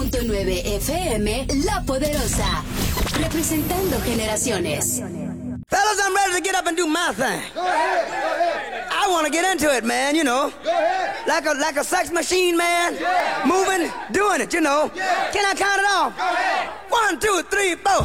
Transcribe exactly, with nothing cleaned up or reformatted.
punto nueve F M, La Poderosa. Representando generaciones. Fellas, I'm ready to get up and do my thing. Go ahead, go ahead. I want to get into it, man, you know. Go ahead. Like a like a sex machine, man. Yeah. Moving, doing it, you know. Yeah. Can I count it off? Go ahead. One, two, three, four.